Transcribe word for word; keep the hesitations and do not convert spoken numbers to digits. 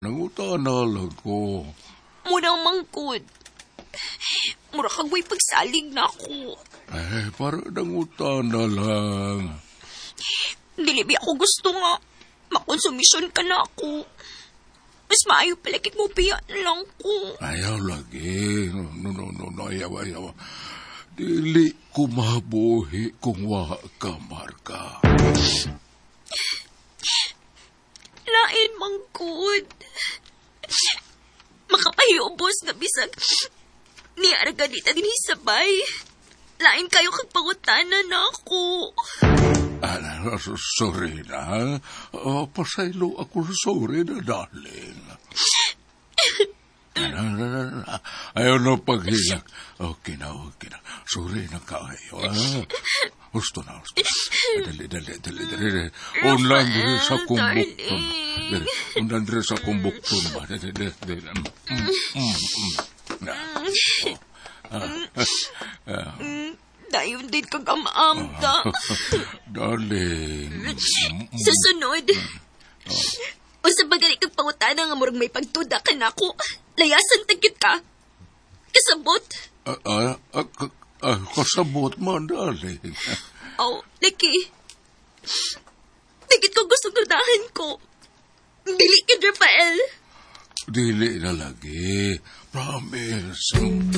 nangutana lang ko. Murang mangkod. Mura kang way pagsalig na ako. Eh, para nangutana lang. Dili ba ako gusto nga makonsumisyon ka na ako. Mas maayo palagig mo biya lang ko. Ayaw lagi. No, no, no, no, no ayaw, ayaw. Dili ko mabuhi kung wa ka, Marga. Lain, mangkod. Makapahiubos nga bisag ni Arganita din sabay. Lain kayo kag pangutana na ako. Ah, sorry na. Uh, pasaylo ako sorry na, darling. Ayaw na paghilak. Okay na, okay na. Sorry na kayo, ah. Gusto na, gusto na. Dali, dali, dali, dali. Unlan rin sa kumbukton. Unlan rin sa kumbukton ba? Dali, dali, dali. Mm, mm, mm. Na. Dayon din kang amaamta. Darling. Sa sunod, o sa bagay kang pangutana nga murag may pagtuda ka na ako, layasan tagit ka. Kasabot. Ah, ah, ah, ah, kasabot man, darling. Oh, Laki. Tagit ko gusto gudahan ko. Dili ka, Rafael. Dili na lagi. Promise.